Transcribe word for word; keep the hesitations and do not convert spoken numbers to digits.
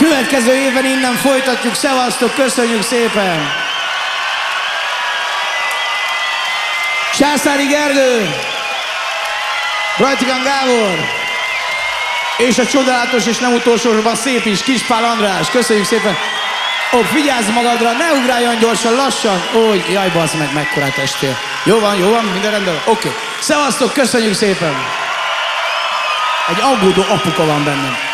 Következő évben innen folytatjuk. Szevasztok, köszönjük szépen! Császári Gergő, Rajtikán Gábor, és a csodálatos és nem utolsósorban szép is, Kispál András. Köszönjük szépen! Ó, vigyázz magadra, ne ugráljon gyorsan, lassan! Ó, jaj, bassz meg, mekkorát estél. Jó van, jó van, minden rendben? Oké. Okay. Szevasztok, köszönjük szépen! Egy aggódó apuka van bennem.